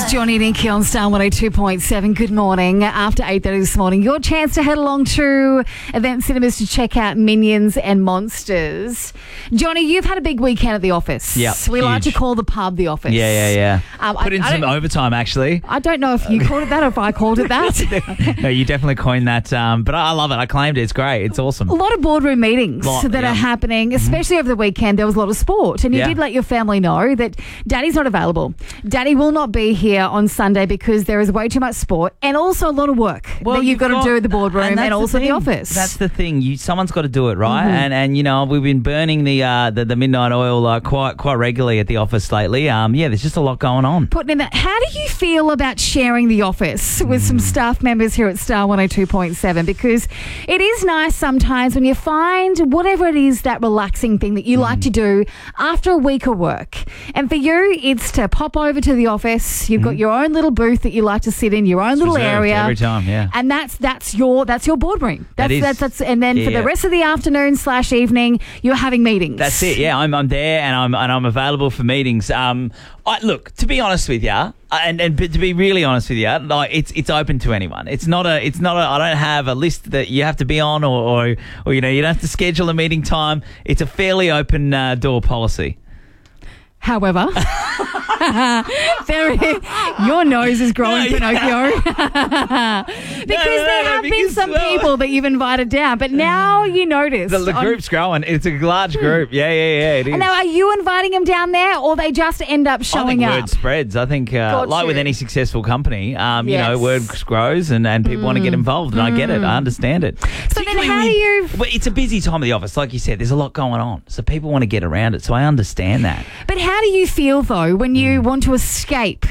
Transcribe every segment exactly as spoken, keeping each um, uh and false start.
Johnny and Nikki on Star one oh two point seven. Good morning. After eight thirty this morning, your chance to head along to Event Cinemas to check out Minions and Monsters. Johnny, you've had a big weekend at the office. Yeah, we huge. like to call the pub the office. Yeah, yeah, yeah. Um, Put I, in I some don't- overtime, actually. I don't know if you called it that or if I called it that. No, you definitely coined that. Um, but I love it. I claimed it. It's great. It's awesome. A lot of boardroom meetings Lot, that yeah. are happening, especially over the weekend. There was a lot of sport, and you Yeah. did let your family know that Daddy's not available. Daddy will not be here on Sunday because there is way too much sport and also a lot of work that you've, got, to do at the boardroom and, that's also the, thing. office. That's the thing. You, someone's got to do it, right? Mm-hmm. And and you know we've been burning the uh, the, the midnight oil uh, quite quite regularly at the office lately. Um, yeah, there's just a lot going on. Putting in that. How do you feel about sharing the office with some staff members here at Star one oh two point seven? Because it is nice sometimes when you find whatever it is, that relaxing thing that you like to do after a week of work. And for you, it's to pop over to the office. You've got your own little booth that you like to sit in, your own little reserved area every time, yeah. And that's that's your that's your boardroom. That's That is. that's that's and then for Yeah. the rest of the afternoon slash evening, you're having meetings. That's it. Yeah, I'm I'm there and I'm and I'm available for meetings. Um, I, look, to be honest with you, and and but to be really honest with you, like it's it's open to anyone. It's not a it's not a. I don't have a list that you have to be on, or or, or you know you don't have to schedule a meeting time. It's a fairly open uh, door policy. However, there is, your nose is growing, No, Pinocchio. because no, there no, have been because, some well- people that you've invited down, but now you notice. The, the on- group's growing. It's a large group. Yeah, yeah, yeah. It is. And now, are you inviting them down there, or they just end up I showing think up? word spreads. I think, uh, Got like with you. any successful company, um, you know, Yes. word grows and, and people want to get involved, and I get it. I understand it. So then Particularly how do with- you- Well, it's a busy time of the office, like you said. There's a lot going on, so people want to get around it. So I understand that. But how do you feel though when Mm. you want to escape?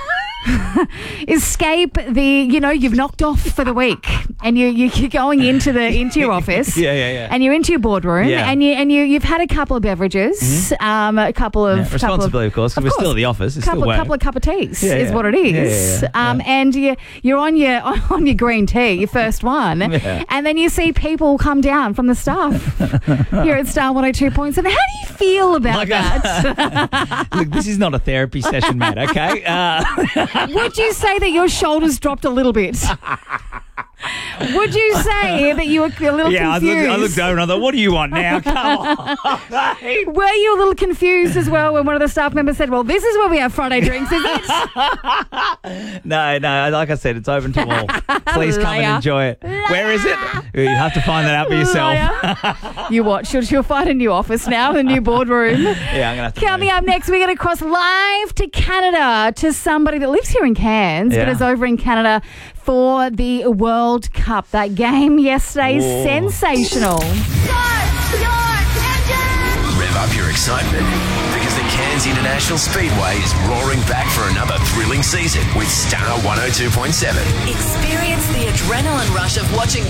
Escape the, you know, you've knocked off for the week, and you you- you're going into the into your office, Yeah, yeah, yeah. and you're into your boardroom, Yeah. and you and you you've had a couple of beverages, um, a couple of Yeah, couple responsibly, of course, 'cause we're course. still at the office. It's couple still of couple work. of cup of teas Yeah, is yeah. what it is, Yeah, yeah, yeah, um, yeah. and you you're on your on your green tea, your first one, Yeah. and then you see people come down from the staff here at Star one oh two point seven. How do you feel about Like, that? Look, this is not a therapy session, mate. Okay. Uh, Would you say that your shoulders dropped a little bit? Would you say that you were a little yeah, I confused? looked, I looked over and I thought, "What do you want now? Come on." mate. Were you a little confused as well when one of the staff members said, "Well, this is where we have Friday drinks, is it?" No, no. Like I said, it's open to all. Please come Liar. and enjoy it. Where is it? You have to find that out for yourself. Liar. You watch. She'll, she'll find a new office now, a new boardroom. Yeah, I'm gonna have to. Coming move. up next, we're going to cross live to Canada to somebody that lives here in Cairns, but Yeah. is over in Canada for the World Cup. That game yesterday is Whoa. sensational. Rev up your excitement because the Cairns International Speedway is roaring back for another thrilling season with Star one oh two point seven. Experience the adrenaline rush of watching